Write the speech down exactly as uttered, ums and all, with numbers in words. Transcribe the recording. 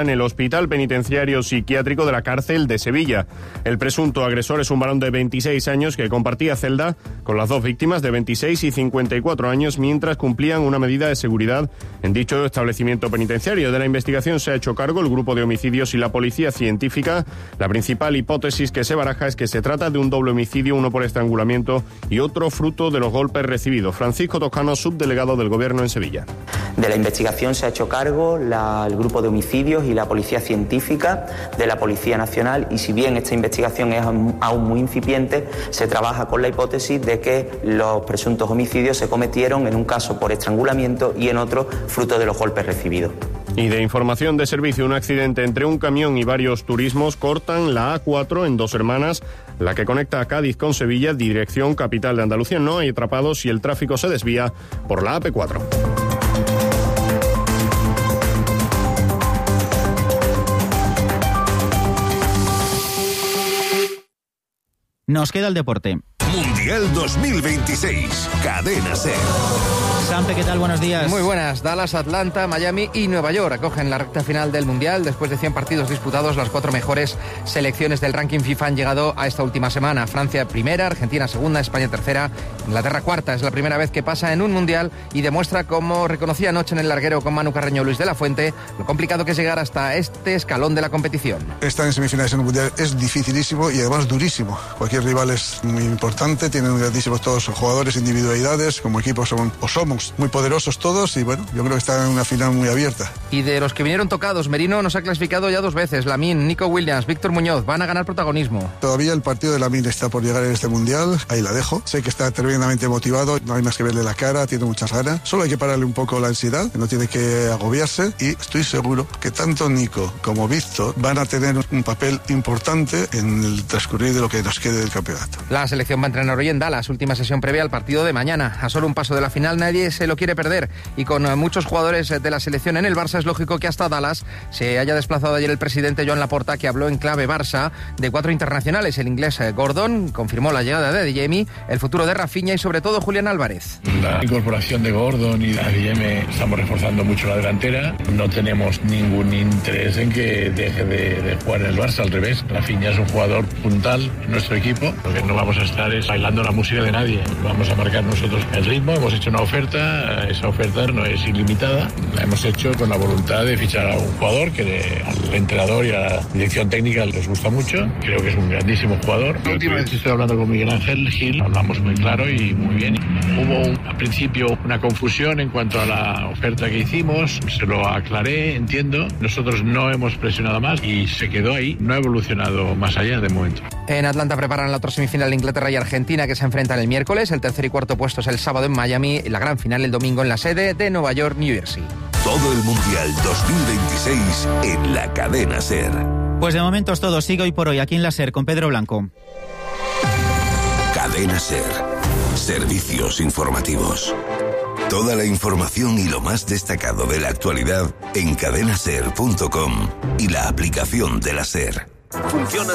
en el Hospital Penitenciario Psiquiátrico de la Cárcel de Sevilla. El presunto agresor es un varón de veintiséis años que compartía celda con las dos víctimas de veintiséis y cincuenta y cuatro años mientras cumplían una medida de seguridad en dicho establecimiento penitenciario. De la investigación se ha hecho cargo el Grupo de Homicidios y la Policía Científica. La principal hipótesis que se baraja es que se trata de un doble homicidio, uno por estrangulamiento y otro fruto de los golpes recibidos. Francisco Toscano, subdelegado del Gobierno en Sevilla. De la investigación se ha hecho cargo la, el Grupo de Homicidios y la Policía Científica de la Policía Nacional, y si bien esta investigación es aún muy incipiente, se trabaja con la hipótesis de que los presuntos homicidios se cometieron en un caso por estrangulamiento y en otro fruto de los golpes recibidos. Y de información de servicio, un accidente entre un camión y varios turismos cortan la A cuatro en Dos Hermanas, la que conecta a Cádiz con Sevilla, dirección capital de Andalucía. No hay atrapados y el tráfico se desvía por la A P cuatro. Nos queda el deporte. Mundial dos mil veintiséis, Cadena SER. Sampe, ¿qué tal? Buenos días. Muy buenas. Dallas, Atlanta, Miami y Nueva York acogen la recta final del Mundial. Después de cien partidos disputados, las cuatro mejores selecciones del ranking FIFA han llegado a esta última semana. Francia primera, Argentina segunda, España tercera, Inglaterra cuarta. Es la primera vez que pasa en un Mundial y demuestra, como reconocía anoche en el larguero con Manu Carreño Luis de la Fuente, lo complicado que es llegar hasta este escalón de la competición. Estar en semifinales en un Mundial es dificilísimo y además durísimo. Cualquier rival es muy importante, tienen grandísimos todos los jugadores, individualidades, como equipo somos, o somos muy poderosos todos y bueno, yo creo que está en una final muy abierta. Y de los que vinieron tocados, Merino nos ha clasificado ya dos veces. Lamine, Nico Williams, Víctor Muñoz van a ganar protagonismo. Todavía el partido de Lamine está por llegar en este Mundial, ahí la dejo. Sé que está tremendamente motivado, no hay más que verle la cara, tiene muchas ganas. Solo hay que pararle un poco la ansiedad, no tiene que agobiarse y estoy seguro que tanto Nico como Víctor van a tener un papel importante en el transcurrir de lo que nos quede del campeonato. La selección va a entrenar hoy en Dallas, última sesión previa al partido de mañana. A solo un paso de la final nadie se lo quiere perder y con muchos jugadores de la selección en el Barça es lógico que hasta Dallas se haya desplazado ayer el presidente Joan Laporta, que habló en clave Barça de cuatro internacionales. El inglés Gordon confirmó la llegada de Adeyemi, el futuro de Rafinha y sobre todo Julián Álvarez. La incorporación de Gordon y de Adeyemi, estamos reforzando mucho la delantera. No tenemos ningún interés en que deje de, de jugar en el Barça, al revés. Rafinha es un jugador puntal en nuestro equipo. Lo que no vamos a estar es bailando la música de nadie. Vamos a marcar nosotros el ritmo. Hemos hecho una oferta, esa oferta no es ilimitada. La hemos hecho con la voluntad de fichar a un jugador que al entrenador y a la dirección técnica les gusta mucho. Creo que es un grandísimo jugador. La última vez estoy hablando con Miguel Ángel Gil, hablamos muy claro y muy bien. Hubo un, al principio una confusión en cuanto a la oferta que hicimos, se lo aclaré, entiendo. Nosotros no hemos presionado más y se quedó ahí, no ha evolucionado más allá de momento. En Atlanta preparan la otra semifinal de Inglaterra y Argentina, que se enfrentan el miércoles. El tercer y cuarto puesto es el sábado en Miami y la gran final el domingo en la sede de Nueva York, New Jersey. Todo el Mundial dos mil veintiséis en la Cadena SER. Pues de momento es todo. Sigue hoy por hoy aquí en la SER con Pedro Blanco. Cadena SER. Servicios informativos. Toda la información y lo más destacado de la actualidad en cadena ser punto com y la aplicación de la SER. Funciona